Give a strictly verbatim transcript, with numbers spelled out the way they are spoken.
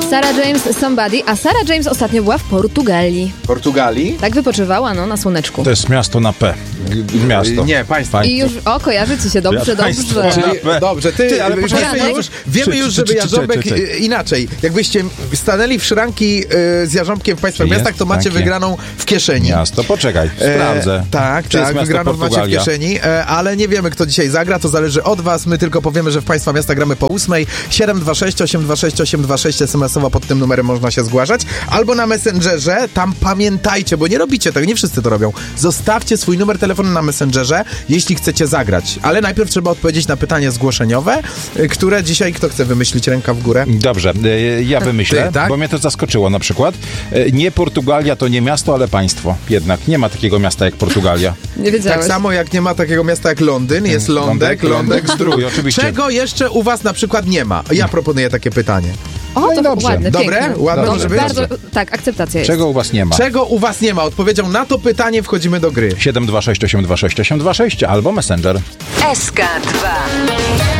Sarah James, Somebody, a Sarah James ostatnio była w Portugalii. Portugalii? Tak wypoczywała, no, na słoneczku. To jest miasto na P. G- Miasto. Nie, państwo. I już, o, kojarzy ci się dobrze, Państwo. dobrze. Czyli, dobrze, ty, Ty, ale wiemy, poczekaj, już, wiemy czy- już, czy- żeby czy- czy- Jarząbek czy- czy- y, inaczej. Jakbyście stanęli w szranki y, z Jarząbkiem w państwa Czy miastach, jest to macie takie wygraną w kieszeni. Miasto, poczekaj, sprawdzę. E, tak, Czy jest tak, miasto wygraną macie w Portugalia? kieszeni, e, ale nie wiemy, kto dzisiaj zagra, to zależy od was. My tylko powiemy, że w państwa miasta gramy po ósmej. siedem dwa sześć osiem dwa sześć osiem dwa sześć es em esowo pod tym numerem można się zgłaszać. Albo na Messengerze, tam pamiętajcie, bo nie robicie tego, nie wszyscy to robią. Zostawcie swój numer telefonu na Messengerze, jeśli chcecie zagrać. Ale najpierw trzeba odpowiedzieć na pytanie zgłoszeniowe, e, które dzisiaj kto chce wymyślić, ręka w górę. Dobrze, e, ja wymyślę, Ty, tak? bo mnie to zaskoczyło na przykład. E, Nie Portugalia to nie miasto, ale państwo. Jednak nie ma takiego miasta jak Portugalia. Nie wiedziałeś. Tak samo jak nie ma takiego miasta jak Londyn, jest Lądek, Lądek, Lądek, Lądek, Zdrój. oczywiście. Czego jeszcze u was na przykład nie ma? Ja proponuję takie pytanie. O, No i to dobrze. ładne, Dobre? pięknie. Ładne Dobrze, może być? bardzo, tak, akceptacja jest. Czego u was nie ma? Czego u was nie ma? Odpowiedzią na to pytanie wchodzimy do gry. siedem dwa sześć osiem dwa sześć osiem dwa sześć albo Messenger. S K dwa.